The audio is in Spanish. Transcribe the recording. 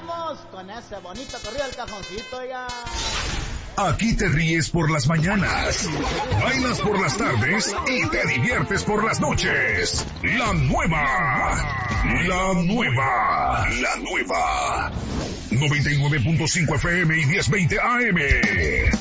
regresamos con ese bonito corrido del cajoncito ya. Aquí te ríes por las mañanas, bailas por las tardes y te diviertes por las noches. La nueva 99.5 FM y 1020 AM.